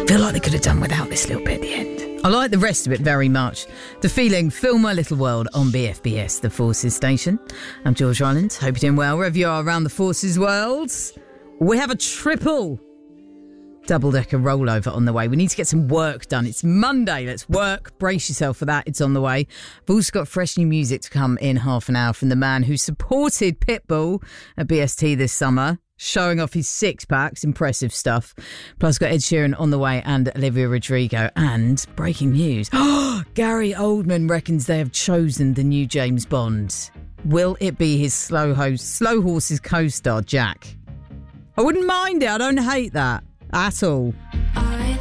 Feel like they could have done without this little bit at the end. I like the rest of it very much. The Feeling, Fill My Little World on BFBS, the Forces station. I'm George Ryland. Hope you're doing well wherever you are around the Forces world. We have a triple double-decker rollover on the way. We need to get some work done. It's Monday. Let's work. Brace yourself for that. It's on the way. I've also got fresh new music to come in half an hour from the man who supported Pitbull at BST this summer, showing off his six-packs. Impressive stuff. Plus, got Ed Sheeran on the way and Olivia Rodrigo. And breaking news. Gary Oldman reckons they have chosen the new James Bond. Will it be his Slow Horses co-star, Jack? I wouldn't mind it. I don't hate that at all.